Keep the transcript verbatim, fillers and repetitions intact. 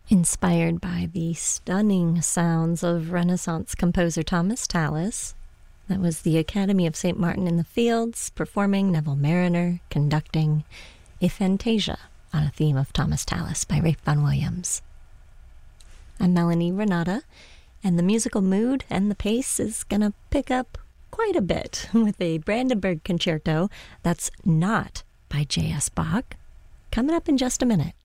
Inspired by the stunning sounds of Renaissance composer Thomas Tallis, that was the Academy of Saint Martin in the Fields performing Neville Marriner conducting a Fantasia on a theme of Thomas Tallis by Ralph Vaughan Williams. I'm Melanie Renata, and the musical mood and the pace is going to pick up quite a bit with a Brandenburg concerto that's not by J S Bach, coming up in just a minute.